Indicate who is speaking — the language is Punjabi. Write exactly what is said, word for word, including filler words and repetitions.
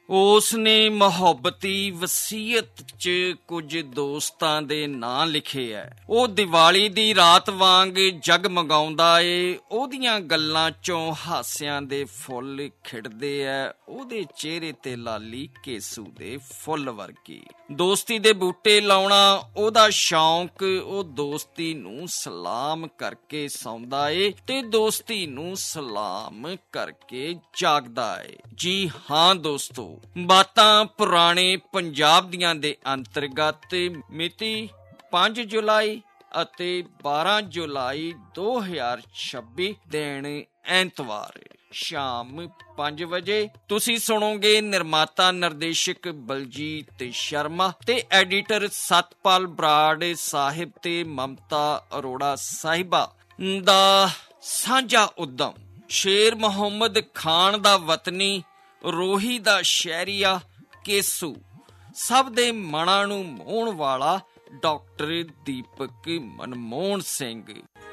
Speaker 1: ਉਸ ਨੇ ਮੁਹੱਬਤੀ ਵਸੀਅਤ 'ਚ ਕੁਝ ਦੋਸਤਾਂ ਦੇ ਨਾਂ ਲਿਖੇ ਐ। ਉਹ ਦੀਵਾਲੀ ਦੀ ਰਾਤ ਵਾਂਗ ਜਗਮਗਾਉਂਦਾ ਏ, ਉਹਦੀਆਂ ਗੱਲਾਂ 'ਚੋਂ ਹਾਸਿਆਂ ਦੇ ਫੁੱਲ ਖਿੜਦੇ ਐ, ਉਹਦੇ ਚਿਹਰੇ ਤੇ ਲਾਲੀ ਕੇਸੂ ਦੇ ਫੁੱਲ ਵਰਗੀ। ਦੋਸਤੀ ਦੇ ਬੂਟੇ ਲਾਉਣਾ ਉਹਦਾ ਸ਼ੌਂਕ, ਉਹ ਦੋਸਤੀ ਨੂੰ ਸਲਾਮ ਕਰਕੇ ਸੌਂਦਾ ਏ ਤੇ ਦੋਸਤੀ ਨੂੰ ਸਲਾਮ ਕਰਕੇ ਜਾਗਦਾ ਏ। ਜੀ ਹਾਂ ਦੋਸਤੋ, ਬਾਤਾਂ ਪੁਰਾਣੇ ਪੰਜਾਬ ਦੀਆਂ ਦੇ ਅੰਤਰਗਤ ਮਿਤੀ ਪੰਜ ਜੁਲਾਈ ਅਤੇ ਬਾਰਾਂ ਜੁਲਾਈ ਦੋ ਹਜ਼ਾਰ ਛੱਬੀ ਦਿਨ ਐਤਵਾਰ ਸ਼ਾਮ ਪੰਜ ਵਜੇ। ਤੁਸੀਂ ਸੁਣੋਗੇ ਨਿਰਮਾਤਾ ਨਿਰਦੇਸ਼ਕ ਬਲਜੀਤ ਸ਼ਰਮਾ ਤੇ ਐਡੀਟਰ ਸਤਪਾਲ ਬਰਾੜ ਸਾਹਿਬ ਤੇ ਮਮਤਾ ਅਰੋੜਾ ਸਾਹਿਬਾ ਦਾ ਸਾਂਝਾ ਉਦਮ। ਸ਼ੇਰ ਮੁਹੰਮਦ ਖਾਨ ਦਾ ਵਤਨੀ, ਰੋਹੀ ਦਾ ਸ਼ਹਿਰੀਆ ਕੇਸੂ, ਸਭ ਦੇ ਮਨਾਂ ਨੂੰ ਮੋਹਣ ਵਾਲਾ ਡਾਕਟਰ ਦੀਪਕ ਮਨਮੋਹਨ ਸਿੰਘ।